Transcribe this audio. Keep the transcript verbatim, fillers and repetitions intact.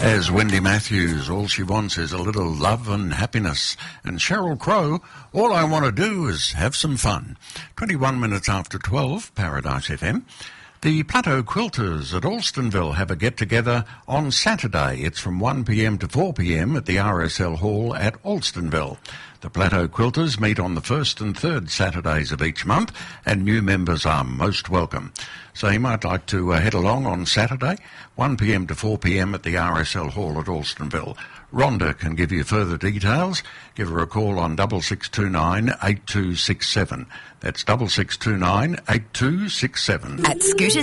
As Wendy Matthews, all she wants is a little love and happiness. And Sheryl Crow, all I want to do is have some fun. twenty-one minutes after twelve, Paradise F M. The Plateau Quilters at Alstonville have a get-together on Saturday. It's from one p m to four p m at the R S L Hall at Alstonville. The Plateau Quilters meet on the first and third Saturdays of each month, and new members are most welcome. So you might like to uh, head along on Saturday, one p m to four p m at the R S L Hall at Alstonville. Rhonda can give you further details. Give her a call on six six two nine, eight two six seven. That's six six two nine, eight two six seven. At Scooters